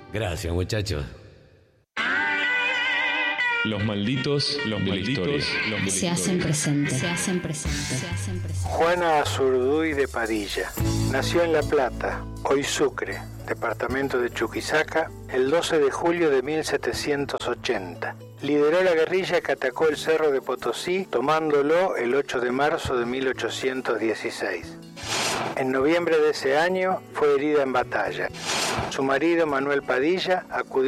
Gracias, muchachos. Los malditos se hacen presentes. Juana Azurduy de Padilla nació en La Plata, hoy Sucre, departamento de Chuquisaca, el 12 de julio de 1780. Lideró la guerrilla que atacó el Cerro de Potosí, tomándolo el 8 de marzo de 1816. En noviembre de ese año fue herida en batalla. Su marido, Manuel Padilla, acudió